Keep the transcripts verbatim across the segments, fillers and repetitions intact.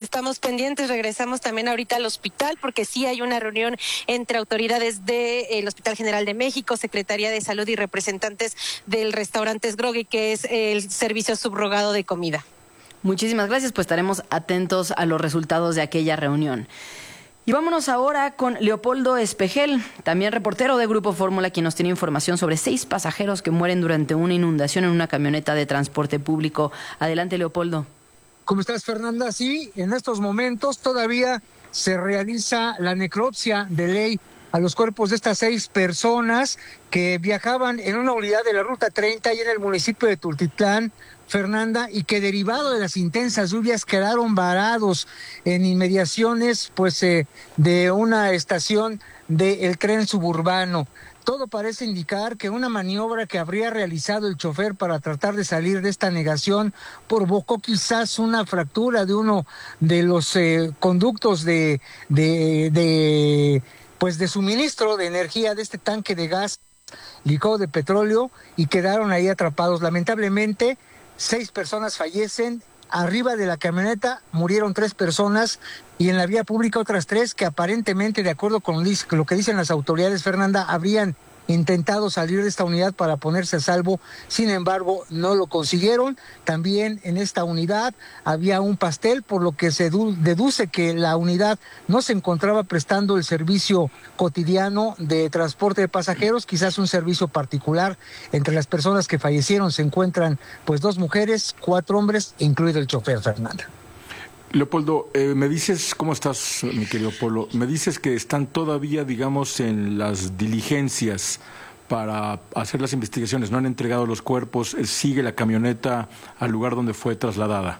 estamos pendientes. Regresamos también ahorita al hospital porque sí hay una reunión entre autoridades del Hospital General de México, Secretaría de Salud y representantes del restaurante Groggy, que es el servicio subrogado de comida. Muchísimas gracias, pues estaremos atentos a los resultados de aquella reunión. Y vámonos ahora con Leopoldo Espejel, también reportero de Grupo Fórmula, quien nos tiene información sobre seis pasajeros que mueren durante una inundación en una camioneta de transporte público. Adelante, Leopoldo. ¿Cómo estás, Fernanda? Sí, en estos momentos todavía se realiza la necropsia de ley a los cuerpos de estas seis personas que viajaban en una unidad de la Ruta treinta y en el municipio de Tultitlán, Fernanda, y que derivado de las intensas lluvias quedaron varados en inmediaciones pues eh, de una estación del tren suburbano. Todo parece indicar que una maniobra que habría realizado el chofer para tratar de salir de esta negación provocó quizás una fractura de uno de los eh, conductos de, de, de, pues de suministro de energía de este tanque de gas licuado de petróleo y quedaron ahí atrapados. Lamentablemente, seis personas fallecen. Arriba de la camioneta murieron tres personas y en la vía pública otras tres que aparentemente, de acuerdo con lo que dicen las autoridades, Fernanda, habrían intentado salir de esta unidad para ponerse a salvo, sin embargo no lo consiguieron. También en esta unidad había un pastel, por lo que se deduce que la unidad no se encontraba prestando el servicio cotidiano de transporte de pasajeros, quizás un servicio particular. Entre las personas que fallecieron se encuentran pues dos mujeres, cuatro hombres, incluido el chofer, Fernanda. Leopoldo, eh, me dices, ¿cómo estás, mi querido Polo? Me dices que están todavía, digamos, en las diligencias para hacer las investigaciones, no han entregado los cuerpos, sigue la camioneta al lugar donde fue trasladada.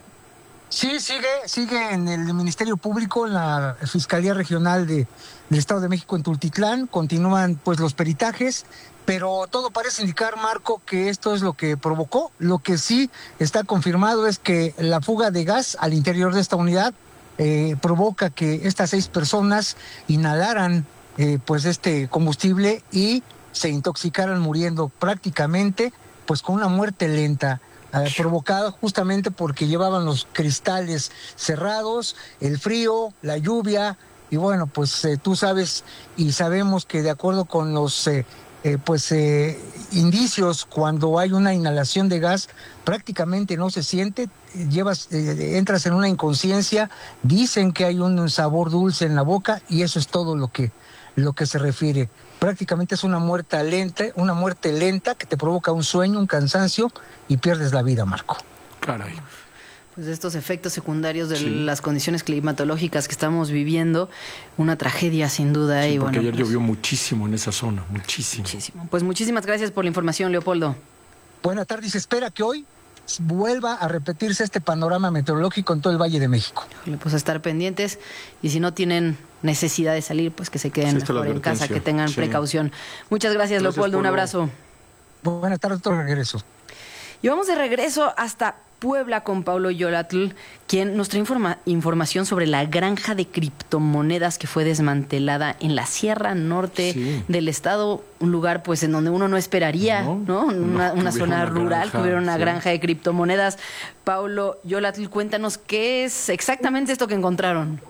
Sí, sigue, sigue en el Ministerio Público, en la Fiscalía Regional de, del Estado de México en Tultitlán, continúan pues los peritajes, pero todo parece indicar, Marco, que esto es lo que provocó. Lo que sí está confirmado es que la fuga de gas al interior de esta unidad eh, provoca que estas seis personas inhalaran eh, pues este combustible y se intoxicaran muriendo prácticamente pues con una muerte lenta. Eh, provocada justamente porque llevaban los cristales cerrados, el frío, la lluvia, y bueno, pues eh, tú sabes y sabemos que de acuerdo con los eh, eh, pues eh, indicios, cuando hay una inhalación de gas, prácticamente no se siente, llevas, eh, entras en una inconsciencia, dicen que hay un sabor dulce en la boca y eso es todo lo que, lo que se refiere. Prácticamente es una muerte lenta, una muerte lenta que te provoca un sueño, un cansancio y pierdes la vida, Marco. Caray. Pues estos efectos secundarios de sí. las condiciones climatológicas que estamos viviendo, una tragedia sin duda. Sí, y porque bueno, ayer pues, llovió muchísimo en esa zona, muchísimo. muchísimo. Pues muchísimas gracias por la información, Leopoldo. Buenas tardes, se espera que hoy vuelva a repetirse este panorama meteorológico en todo el Valle de México. Pues a estar pendientes y si no tienen necesidad de salir, pues que se queden mejor en casa, que tengan sí. precaución. Muchas gracias, gracias Leopoldo, un abrazo. Buenas tardes, otro regreso. Y vamos de regreso hasta Puebla con Paulo Yolatl, quien nos trae informa- información sobre la granja de criptomonedas que fue desmantelada en la Sierra Norte sí. del estado, un lugar pues en donde uno no esperaría, ¿no? ¿no? Una, no, una zona una rural granja, que hubiera una sí. granja de criptomonedas. Paulo Yolatl, cuéntanos qué es exactamente esto que encontraron.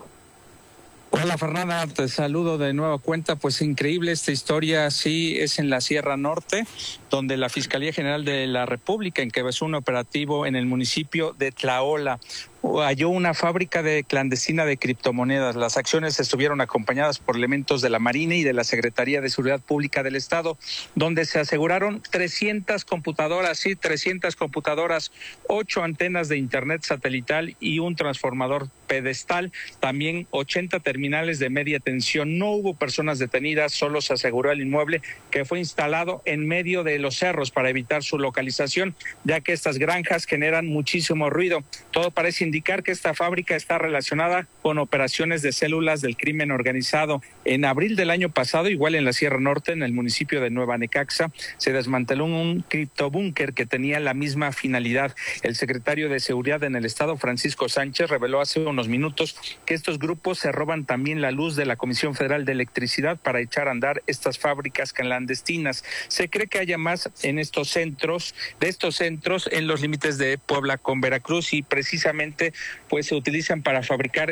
Hola Fernanda, te saludo de nueva cuenta. Pues increíble esta historia, sí, es en la Sierra Norte, donde la Fiscalía General de la República encabezó un operativo en el municipio de Tlaola. Halló una fábrica de clandestina de criptomonedas. Las acciones estuvieron acompañadas por elementos de la Marina y de la Secretaría de Seguridad Pública del Estado, donde se aseguraron trescientas computadoras, sí, trescientas computadoras, ocho antenas de internet satelital y un transformador pedestal, también ochenta terminales de media tensión. No hubo personas detenidas, solo se aseguró el inmueble, que fue instalado en medio de los cerros para evitar su localización, ya que estas granjas generan muchísimo ruido. Todo parece indicar que esta fábrica está relacionada con operaciones de células del crimen organizado. En abril del año pasado, igual en la Sierra Norte, en el municipio de Nueva Necaxa, se desmanteló un criptobúnker que tenía la misma finalidad. El secretario de Seguridad en el Estado, Francisco Sánchez, reveló hace unos minutos que estos grupos se roban también la luz de la Comisión Federal de Electricidad para echar a andar estas fábricas clandestinas. Se cree que haya más en estos centros, de estos centros en los límites de Puebla con Veracruz, y precisamente pues se utilizan para fabricar